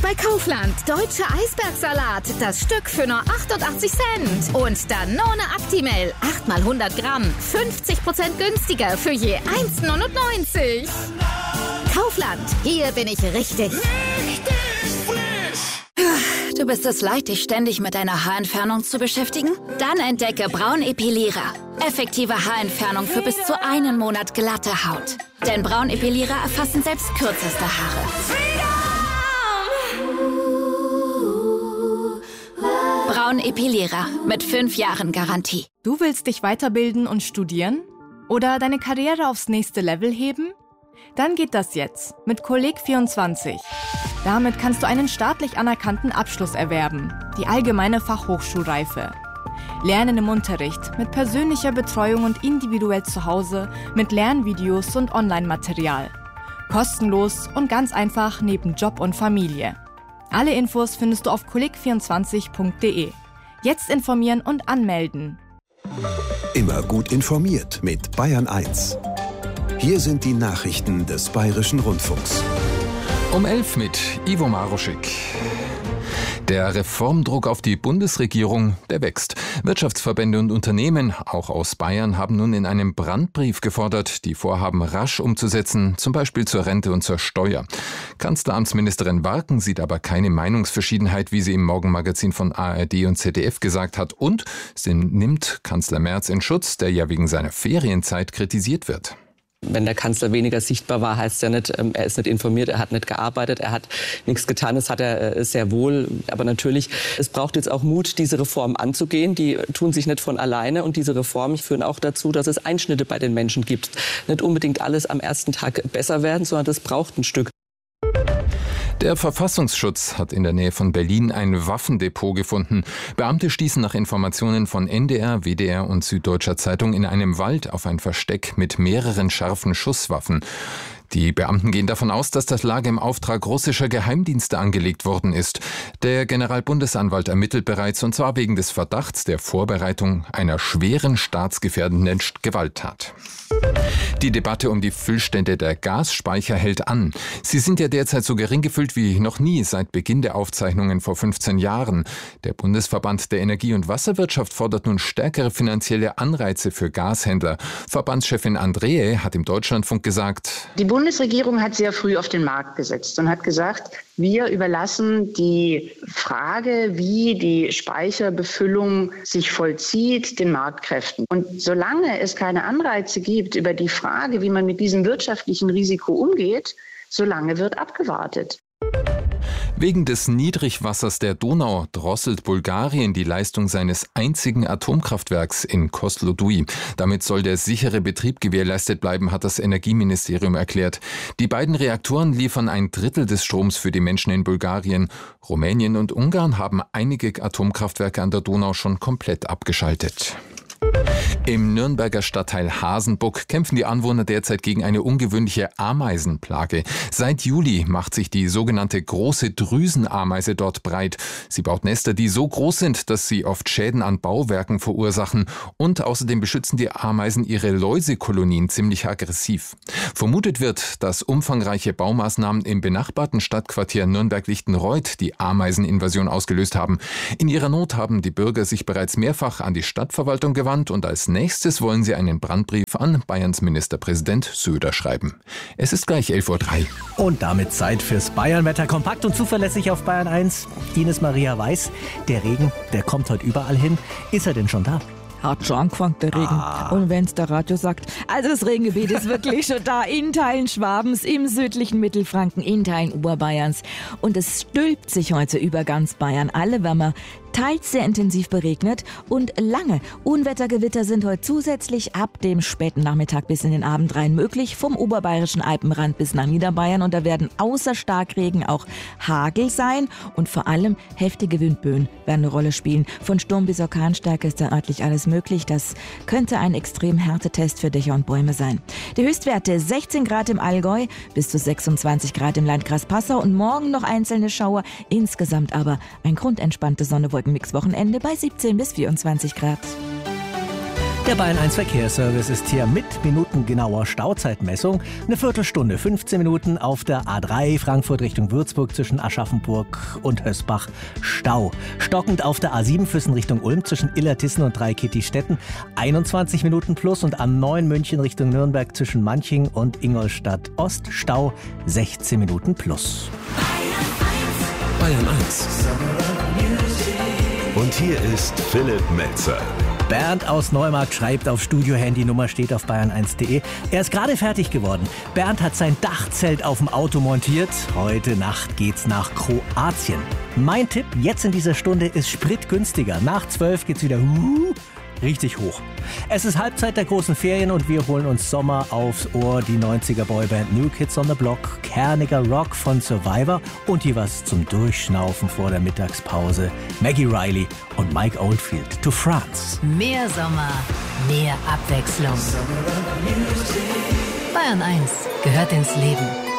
bei Kaufland. Deutscher Eisbergsalat. Das Stück für nur 88 Cent. Und Danone Actimel. 8 mal 100 Gramm. 50% günstiger für je 1,99. Kaufland. Hier bin ich richtig. Du bist es leid, dich ständig mit deiner Haarentfernung zu beschäftigen? Dann entdecke Braun Epilierer. Effektive Haarentfernung für bis zu 1 Monat glatte Haut. Denn Braun Epilierer erfassen selbst kürzeste Haare. Braun Epilierer mit 5 Jahren Garantie. Du willst dich weiterbilden und studieren? Oder deine Karriere aufs nächste Level heben? Dann geht das jetzt mit Kolleg24. Damit kannst du einen staatlich anerkannten Abschluss erwerben, die allgemeine Fachhochschulreife. Lernen im Unterricht, mit persönlicher Betreuung und individuell zu Hause, mit Lernvideos und Online-Material. Kostenlos und ganz einfach neben Job und Familie. Alle Infos findest du auf kolleg24.de. Jetzt informieren und anmelden. Immer gut informiert mit Bayern 1. Hier sind die Nachrichten des Bayerischen Rundfunks. Um 11 mit Ivo Maruschik. Der Reformdruck auf die Bundesregierung, der wächst. Wirtschaftsverbände und Unternehmen, auch aus Bayern, haben nun in einem Brandbrief gefordert, die Vorhaben rasch umzusetzen, zum Beispiel zur Rente und zur Steuer. Kanzleramtsministerin Warken sieht aber keine Meinungsverschiedenheit, wie sie im Morgenmagazin von ARD und ZDF gesagt hat. Und sie nimmt Kanzler Merz in Schutz, der ja wegen seiner Ferienzeit kritisiert wird. Wenn der Kanzler weniger sichtbar war, heißt es ja nicht, er ist nicht informiert, er hat nicht gearbeitet, er hat nichts getan. Das hat er sehr wohl. Aber natürlich, es braucht jetzt auch Mut, diese Reformen anzugehen. Die tun sich nicht von alleine. Und diese Reformen führen auch dazu, dass es Einschnitte bei den Menschen gibt. Nicht unbedingt alles am ersten Tag besser werden, sondern das braucht ein Stück. Der Verfassungsschutz hat in der Nähe von Berlin ein Waffendepot gefunden. Beamte stießen nach Informationen von NDR, WDR und Süddeutscher Zeitung in einem Wald auf ein Versteck mit mehreren scharfen Schusswaffen. Die Beamten gehen davon aus, dass das Lager im Auftrag russischer Geheimdienste angelegt worden ist. Der Generalbundesanwalt ermittelt bereits, und zwar wegen des Verdachts der Vorbereitung einer schweren staatsgefährdenden Gewalttat. Die Debatte um die Füllstände der Gasspeicher hält an. Sie sind ja derzeit so gering gefüllt wie noch nie seit Beginn der Aufzeichnungen vor 15 Jahren. Der Bundesverband der Energie- und Wasserwirtschaft fordert nun stärkere finanzielle Anreize für Gashändler. Verbandschefin Andreae hat im Deutschlandfunk gesagt: Die Bundesregierung hat sehr früh auf den Markt gesetzt und hat gesagt, wir überlassen die Frage, wie die Speicherbefüllung sich vollzieht, den Marktkräften. Und solange es keine Anreize gibt über die Frage, wie man mit diesem wirtschaftlichen Risiko umgeht, solange wird abgewartet. Wegen des Niedrigwassers der Donau drosselt Bulgarien die Leistung seines einzigen Atomkraftwerks in Kozloduy. Damit soll der sichere Betrieb gewährleistet bleiben, hat das Energieministerium erklärt. Die beiden Reaktoren liefern 1/3 des Stroms für die Menschen in Bulgarien. Rumänien und Ungarn haben einige Atomkraftwerke an der Donau schon komplett abgeschaltet. Im Nürnberger Stadtteil Hasenbuck kämpfen die Anwohner derzeit gegen eine ungewöhnliche Ameisenplage. Seit Juli macht sich die sogenannte große Drüsenameise dort breit. Sie baut Nester, die so groß sind, dass sie oft Schäden an Bauwerken verursachen. Und außerdem beschützen die Ameisen ihre Läusekolonien ziemlich aggressiv. Vermutet wird, dass umfangreiche Baumaßnahmen im benachbarten Stadtquartier Nürnberg-Lichtenreuth die Ameiseninvasion ausgelöst haben. In ihrer Not haben die Bürger sich bereits mehrfach an die Stadtverwaltung gewandt, und als nächstes wollen sie einen Brandbrief an Bayerns Ministerpräsident Söder schreiben. Es ist gleich 11:03 Uhr. Und damit Zeit fürs Bayernwetter, kompakt und zuverlässig auf Bayern 1. Ines Maria weiß, der Regen, der kommt heute überall hin. Ist er denn schon da? Hat schon angefangen, der Regen. Und wenn's der Radio sagt, also das Regengebiet ist wirklich schon da, in Teilen Schwabens, im südlichen Mittelfranken, in Teilen Oberbayerns. Und es stülpt sich heute über ganz Bayern. Alle Wärmer teils sehr intensiv beregnet und lange Unwettergewitter sind heute zusätzlich ab dem späten Nachmittag bis in den Abend rein möglich, vom oberbayerischen Alpenrand bis nach Niederbayern. Und da werden außer Starkregen auch Hagel sein und vor allem heftige Windböen werden eine Rolle spielen. Von Sturm bis Orkanstärke ist da örtlich alles möglich. Das könnte ein extrem Härtetest für Dächer und Bäume sein. Die Höchstwerte 16 Grad im Allgäu, bis zu 26 Grad im Landkreis Passau und morgen noch einzelne Schauer. Insgesamt aber ein grundentspanntes Sonne-Wolken-Mix-Wochenende bei 17 bis 24 Grad. Der Bayern 1 Verkehrsservice ist hier mit minutengenauer Stauzeitmessung. Eine Viertelstunde, 15 Minuten auf der A3 Frankfurt Richtung Würzburg zwischen Aschaffenburg und Hösbach Stau. Stockend auf der A7 Füssen Richtung Ulm zwischen Illertissen und Dreikitti-Stetten 21 Minuten plus und A9 München Richtung Nürnberg zwischen Manching und Ingolstadt Ost Stau 16 Minuten plus. Bayern 1. Und hier ist Philipp Metzer. Bernd aus Neumarkt schreibt auf Studio-Handy, Nummer steht auf bayern1.de. Er ist gerade fertig geworden. Bernd hat sein Dachzelt auf dem Auto montiert. Heute Nacht geht's nach Kroatien. Mein Tipp jetzt in dieser Stunde ist Sprit günstiger. Nach 12 geht's wieder richtig hoch. Es ist Halbzeit der großen Ferien und wir holen uns Sommer aufs Ohr. Die 90er Boyband New Kids on the Block, kerniger Rock von Survivor und hier was zum Durchschnaufen vor der Mittagspause. Maggie Riley und Mike Oldfield to France. Mehr Sommer, mehr Abwechslung. Bayern 1 gehört ins Leben.